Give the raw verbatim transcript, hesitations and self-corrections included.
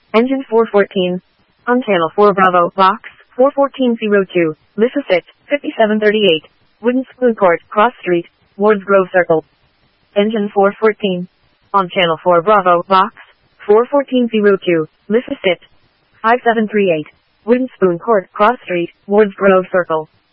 Engine four fourteen. On channel four Bravo, box four fourteen zero two, Lissa Sit, fifty-seven thirty-eight. Wooden Spoon Court, Cross Street, Wards Grove Circle. Engine four fourteen. On channel four Bravo, box four fourteen zero two, Lissa Sit, five seven three eight. Wooden Spoon Court, Cross Street, Wards Grove Circle.